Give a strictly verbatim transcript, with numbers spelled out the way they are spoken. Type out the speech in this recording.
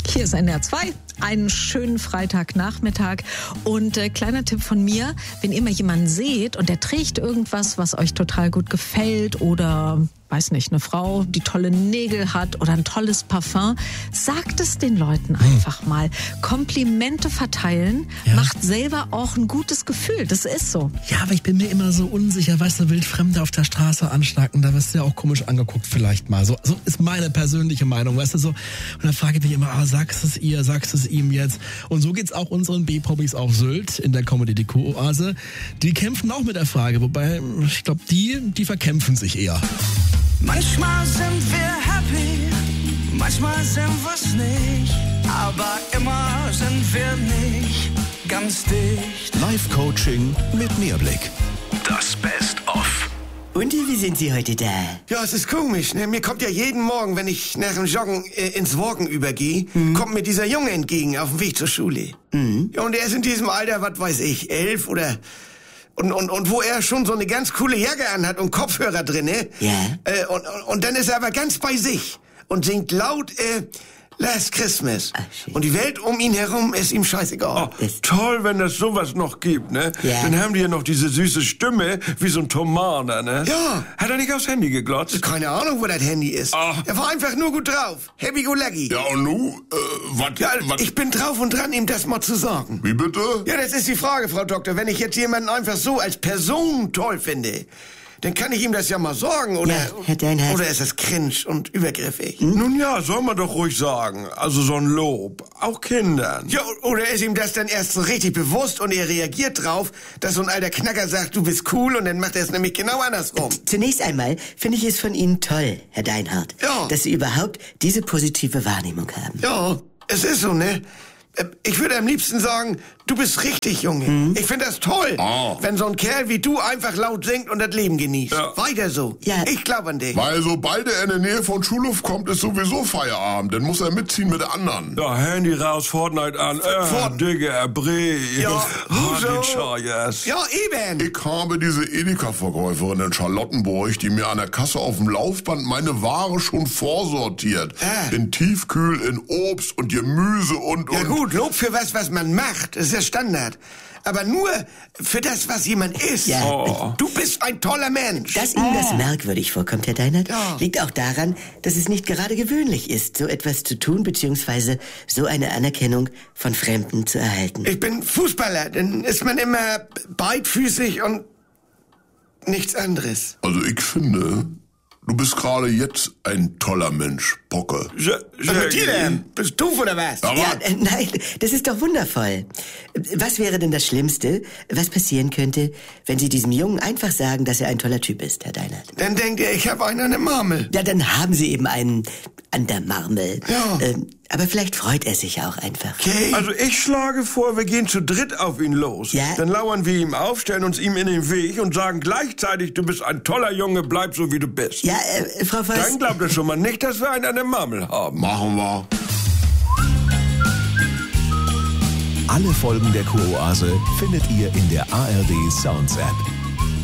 Hier ist N D R zwei. Einen schönen Freitagnachmittag. Und äh, kleiner Tipp von mir, wenn ihr mal jemanden seht und der trägt irgendwas, was euch total gut gefällt oder, weiß nicht, eine Frau, die tolle Nägel hat oder ein tolles Parfum, sagt es den Leuten einfach mal. Komplimente verteilen Ja. macht selber auch ein gutes Gefühl. Das ist so. Ja, aber ich bin mir immer so unsicher, weißt du, Wildfremde auf der Straße anschnacken, da wirst du ja auch komisch angeguckt vielleicht mal. So, so ist meine persönliche Meinung, weißt du, so. Und dann frage ich mich immer, ah, sagst es ihr, sagst es ihm jetzt? Und so geht's auch unseren B-Poppies auf Sylt in der Comedy die Oase. Die kämpfen auch mit der Frage, wobei, ich glaube, die, die verkämpfen sich eher. Manchmal sind wir happy, manchmal sind wir's nicht, aber immer sind wir nicht ganz dicht. Live-Coaching mit Mehrblick. Das Best-of. Und wie sind Sie heute da? Ja, es ist komisch, ne? Mir kommt ja jeden Morgen, wenn ich nach dem Joggen äh, ins Walken übergehe, Mhm. kommt mir dieser Junge entgegen auf dem Weg zur Schule. Mhm. Ja, und er ist in diesem Alter, was weiß ich, elf oder... Und, und, und wo er schon so eine ganz coole Jacke anhat und Kopfhörer drin, ne? Ja. Äh, und, und, und dann ist er aber ganz bei sich und singt laut, äh, Last Christmas. Ach, schön. Und die Welt um ihn herum ist ihm scheißegal. Oh, toll, wenn es sowas noch gibt, ne? Ja. Dann haben die ja noch diese süße Stimme, wie so ein Tomaner, ne? Ja. Hat er nicht aufs Handy geglotzt? Keine Ahnung, wo das Handy ist. Ah. Er war einfach nur gut drauf. Happy go lucky. Ja, und nu? Äh, was? Ja, wat- ich bin drauf und dran, ihm das mal zu sagen. Wie bitte? Ja, das ist die Frage, Frau Doktor. Wenn ich jetzt jemanden einfach so als Person toll finde, dann kann ich ihm das ja mal sagen, oder? Ja, Herr Deinhardt. Oder ist das cringe und übergriffig? Nun ja, soll man doch ruhig sagen. Also so ein Lob. Auch Kindern. Ja, oder ist ihm das dann erst so richtig bewusst und er reagiert drauf, dass so ein alter Knacker sagt, du bist cool, und dann macht er es nämlich genau andersrum. Zunächst einmal finde ich es von Ihnen toll, Herr Deinhardt, Ja. dass Sie überhaupt diese positive Wahrnehmung haben. Ja, es ist so, ne? Äh, Ich würde am liebsten sagen, du bist richtig, Junge. Ich finde das toll, Ah. wenn so ein Kerl wie du einfach laut singt und das Leben genießt. Ja. Weiter so. Ja. Ich glaube an dich. Weil sobald er in der Nähe von Schulhof kommt, ist sowieso Feierabend. Dann muss er mitziehen mit der anderen. Ja, Handy raus, Fortnite an. Äh, Fort- Digga, Bre. Ja, Huso. Yes. Ja, eben. Ich habe diese Edeka-Verkäuferin in Charlottenburg, die mir an der Kasse auf dem Laufband meine Ware schon vorsortiert. Ah. In Tiefkühl, in Obst und Gemüse und... Ja und gut, Lob für was, was man macht, das ist ja Standard. Aber nur für das, was jemand ist. Ja. Oh. Du bist ein toller Mensch. Dass Ihnen das merkwürdig vorkommt, Herr Deinhardt, Ja. liegt auch daran, dass es nicht gerade gewöhnlich ist, so etwas zu tun, beziehungsweise so eine Anerkennung von Fremden zu erhalten. Ich bin Fußballer, dann ist man immer beidfüßig und nichts anderes. Also ich finde, du bist gerade jetzt ein toller Mensch, Bocke. Je, Was mit dir denn? Bist du doof oder was? Aber Ja, äh, nein, das ist doch wundervoll. Was wäre denn das Schlimmste, was passieren könnte, wenn Sie diesem Jungen einfach sagen, dass er ein toller Typ ist, Herr Deinhardt? Dann denkt er, ich habe einen an der Marmel. Ja, dann haben Sie eben einen an der Marmel. Ja. Ähm, aber vielleicht freut er sich ja auch einfach. Okay. Also ich schlage vor, wir gehen zu dritt auf ihn los. Ja. Dann lauern wir ihm auf, stellen uns ihm in den Weg und sagen gleichzeitig, du bist ein toller Junge, bleib so wie du bist. Ja, äh, Frau Voss. Dann glaubt er schon mal nicht, dass wir einen an der Marmel haben. machen wir. Alle Folgen der Kuroase findet ihr in der A R D Sounds App.